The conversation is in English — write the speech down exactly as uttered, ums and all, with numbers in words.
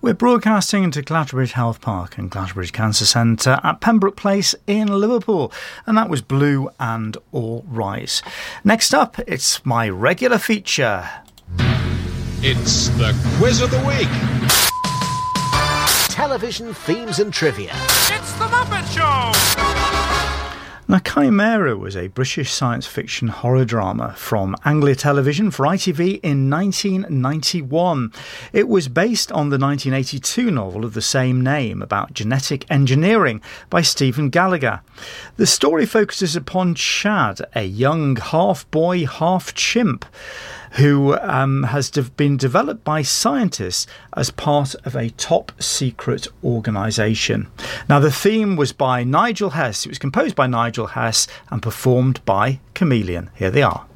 We're broadcasting into Clatterbridge Health Park and Clatterbridge Cancer Centre at Pembroke Place in Liverpool, and that was Blue and All Right. Next up, it's my regular feature. It's the Quiz of the Week. Television themes and trivia. It's the Muppet Show! Now, Chimera was a British science fiction horror drama from Anglia Television for I T V in nineteen ninety-one. It was based on the nineteen eighty-two novel of the same name about genetic engineering by Stephen Gallagher. The story focuses upon Chad, a young half-boy, half-chimp, who um, has de- been developed by scientists as part of a top-secret organisation. Now, the theme was by Nigel Hess. It was composed by Nigel Hess and performed by Chameleon. Here they are.